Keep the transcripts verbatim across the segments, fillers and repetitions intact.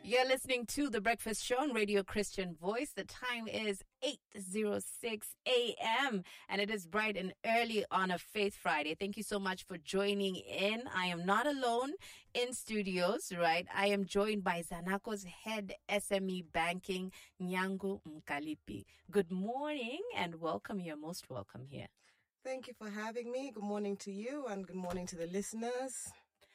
You're listening to The Breakfast Show on Radio Christian Voice. The time is eight oh six a.m. and it is bright and early on a Faith Friday. Thank you so much for joining in. I am not alone in studios, right? I am joined by Zanaco's head S M E banking, Nyangu Mkalipi. Good morning and welcome. You're most welcome here. Thank you for having me. Good morning to you and good morning to the listeners.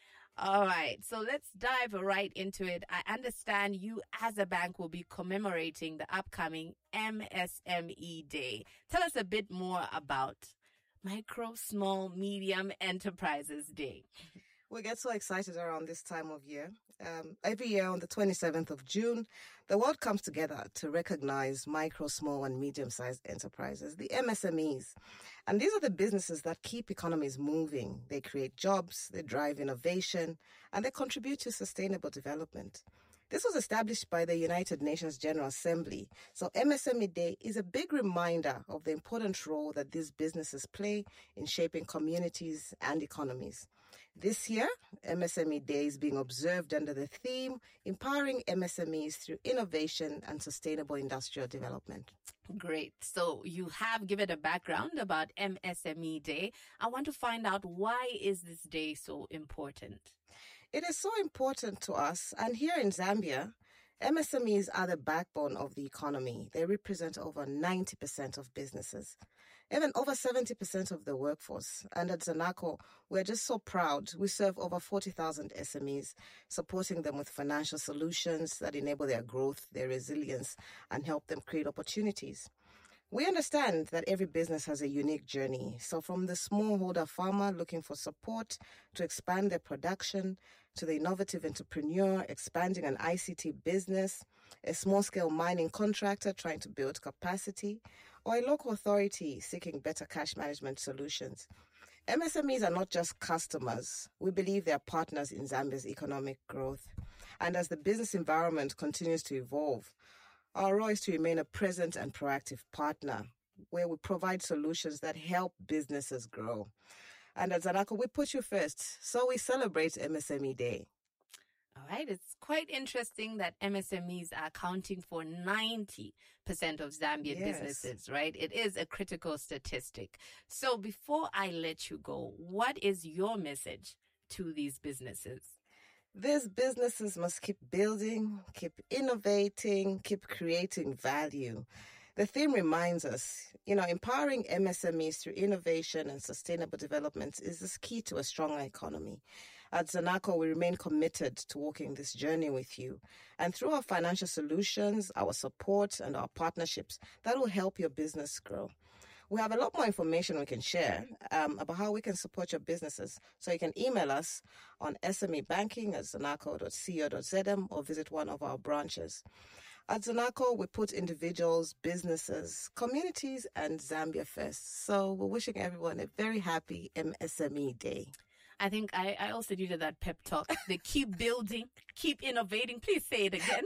All right, so let's dive right into it. I understand you as a bank will be commemorating the upcoming M S M E Day. Tell us a bit more about Micro, Small, Medium Enterprises Day. We get so excited around this time of year. Um, every year on the twenty-seventh of June, the world comes together to recognize micro, small, and medium-sized enterprises, the M S M Es. And these are the businesses that keep economies moving. They create jobs, they drive innovation, and they contribute to sustainable development. This was established by the United Nations General Assembly. So M S M E Day is a big reminder of the important role that these businesses play in shaping communities and economies. This year, M S M E Day is being observed under the theme, Empowering M S M Es Through Innovation and Sustainable Industrial Development. Great. So you have given a background about M S M E Day. I want to find out, why is this day so important? It is so important to us. And here in Zambia, M S M Es are the backbone of the economy. They represent over ninety percent of businesses, even over seventy percent of the workforce. And at Zanaco, we're just so proud. We serve over forty thousand S M Es, supporting them with financial solutions that enable their growth, their resilience, and help them create opportunities. We understand that every business has a unique journey. So from the smallholder farmer looking for support to expand their production, to the innovative entrepreneur expanding an I C T business, a small-scale mining contractor trying to build capacity, or a local authority seeking better cash management solutions. M S M Es are not just customers. We believe they are partners in Zambia's economic growth. And as the business environment continues to evolve, our role is to remain a present and proactive partner where we provide solutions that help businesses grow. And at Zanaco, we put you first, so we celebrate M S M E Day. All right, it's quite interesting that M S M Es are accounting for ninety percent of Zambian Yes. businesses, right? It is a critical statistic. So before I let you go, what is your message to these businesses? These businesses must keep building, keep innovating, keep creating value. The theme reminds us, you know, empowering M S M Es through innovation and sustainable development is the key to a stronger economy. At Zanaco, we remain committed to walking this journey with you. And through our financial solutions, our support, and our partnerships, that will help your business grow. We have a lot more information we can share um, about how we can support your businesses. So you can email us on smebanking at zanaco dot co dot z m or visit one of our branches. At Zanaco, we put individuals, businesses, communities, and Zambia first. So we're wishing everyone a very happy M S M E Day. I think I, I also needed that pep talk. They keep building, keep innovating. Please say it again.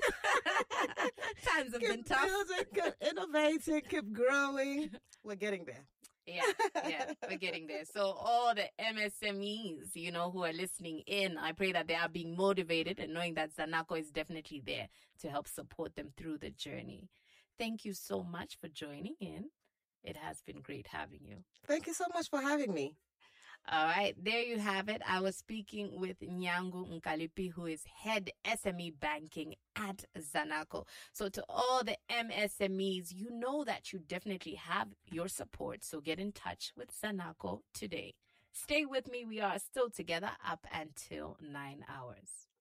Times have Keep been tough. building, keep innovating, keep growing. We're getting there. Yeah, yeah, we're getting there. So all the M S M Es, you know, who are listening in, I pray that they are being motivated and knowing that Zanaco is definitely there to help support them through the journey. Thank you so much for joining in. It has been great having you. Thank you so much for having me. All right, there you have it. I was speaking with Nyangu Mkalipi, who is head S M E banking at Zanaco. So to all the M S M Es, you know that you definitely have your support. So get in touch with Zanaco today. Stay with me. We are still together up until nine hours.